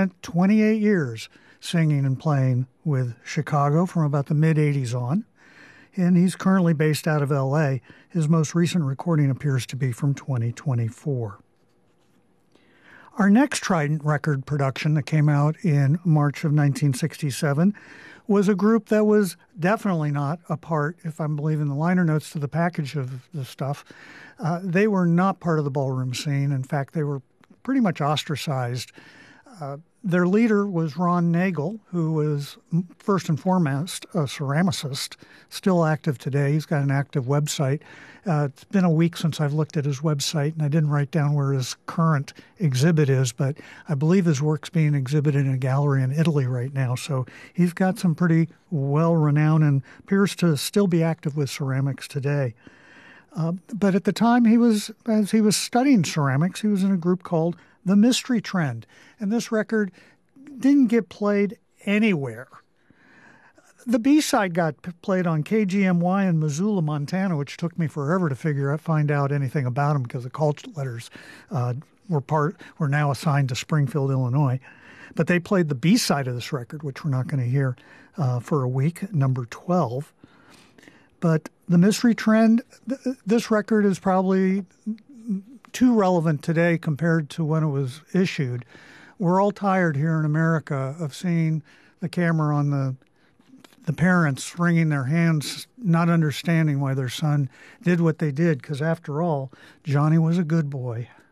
spent 28 years singing and playing with Chicago from about the mid-'80s on, and he's currently based out of L.A. His most recent recording appears to be from 2024. Our next Trident record production that came out in March of 1967 was a group that was definitely not a part, if I'm believing the liner notes to the package of the stuff, they were not part of the ballroom scene. In fact, they were pretty much ostracized. Their leader was Ron Nagel, who was first and foremost a ceramicist, still active today. He's got an active website. It's been a week since I've looked at his website, and I didn't write down where his current exhibit is, but I believe his work's being exhibited in a gallery in Italy right now. So he's got some pretty well-renowned and appears to still be active with ceramics today. But at the time as he was studying ceramics, he was in a group called The Mystery Trend. And this record didn't get played anywhere. The B-side got played on KGMY in Missoula, Montana, which took me forever to find out anything about them because the call letters were now assigned to Springfield, Illinois. But they played the B-side of this record, which we're not going to hear for a week, number 12. But The Mystery Trend, this record is probably too relevant today compared to when it was issued. We're all tired here in America of seeing the camera on the parents wringing their hands, not understanding why their son did what they did, because after all, Johnny was a good boy.